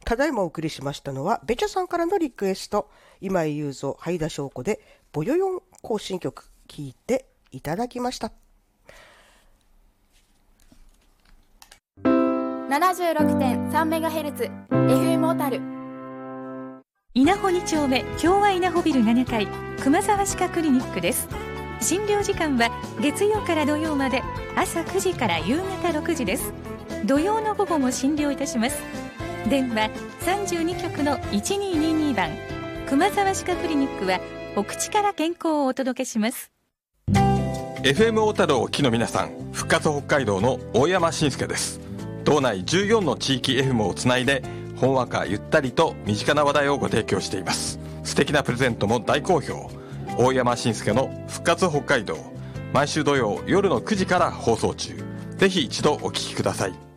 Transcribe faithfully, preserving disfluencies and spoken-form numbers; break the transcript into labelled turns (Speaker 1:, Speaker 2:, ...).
Speaker 1: ただいまお送りしましたのはべちゃさんからのリクエスト、今井雄三、はいだしょうこでぼよよん行進曲聴いていただきました。
Speaker 2: ななじゅうろくてんさんメガヘルツ エフエム 小樽。
Speaker 3: 稲穂に丁目共和稲穂ビルななかい熊沢歯科クリニックです。診療時間は月曜から土曜まで朝くじから夕方ろくじです。土曜の午後も診療いたします。電話さんじゅうにきょくのいちにーにーにーばん。熊沢歯科クリニックはお口から健康をお届けします。
Speaker 4: エフエム 小樽をお聞きの皆さん、復活北海道の大山伸介です。道内じゅうよんの地域 エフエム をつないでほんわかゆったりと身近な話題をご提供しています。素敵なプレゼントも大好評。大山伸介の復活北海道、毎週土曜夜のくじから放送中。ぜひ一度お聞きください。